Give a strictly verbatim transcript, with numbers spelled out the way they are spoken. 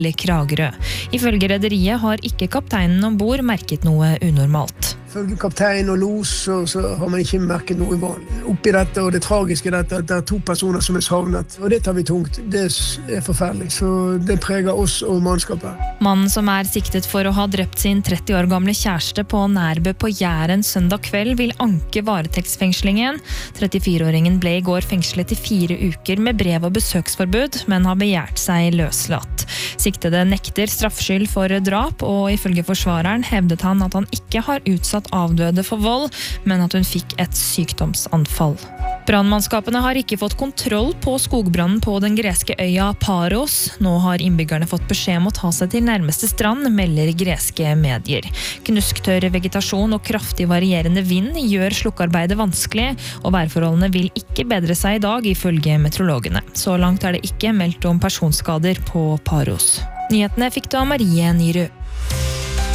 Kragerø. Ifølge rederiet har ikke kapteinen ombord merket noe unormalt. Ifølge kaptein og los så, så har man ikke merket noe vanlig. Oppi dette og det tragiske dette at det er to personer som er savnet. Og det tar vi tungt. Det er forferdelig. Så det preger oss og mannskapet. Mannen som er siktet for å ha drept sin tretti år gamle kjæreste på Nærbø på Jæren søndag kveld vil anke varetektsfengslingen. trettifire-åringen ble i går fengslet i fire uker med brev og besøksforbud, men har begjært seg løslatt. Siktede nekter straffskyld for drap, og ifølge forsvareren hevdet han at han ikke har utsatt avdøde for vold, men at hun fikk et sykdomsanfall. Brannmannskapene har ikke fått kontroll på skogbrannen på den greske øya Paros. Nå har innbyggerne fått beskjed om å ta seg til nærmeste strand, melder greske medier. Knusktørr vegetasjon og kraftig varierende vind gjør slukkarbeidet vanskelig, og værforholdene vil ikke bedre seg i dag, ifølge meteorologene. Så langt er det ikke meldt om personskader på Paros. Nyhetene fikk du av Marie Nyrø.